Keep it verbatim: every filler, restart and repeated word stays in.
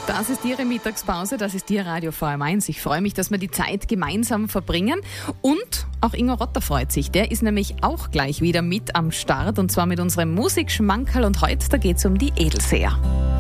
Das ist Ihre Mittagspause, das ist Ihr Radio V M eins. Ich freue mich, dass wir die Zeit gemeinsam verbringen. Und auch Ingo Rotter freut sich. Der ist nämlich auch gleich wieder mit am Start und zwar mit unserem Musikschmankerl. Und heute, da geht es um die Edelseher.